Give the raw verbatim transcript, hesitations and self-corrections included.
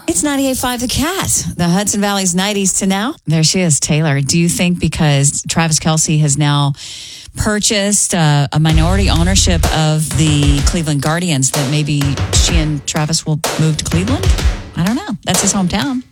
It's ninety-eight point five The Cat, the Hudson Valley's nineties to now. There she is, Taylor. Do you think because Travis Kelce has now purchased uh, a minority ownership of the Cleveland Guardians that maybe she and Travis will move to Cleveland? I don't know. That's his hometown.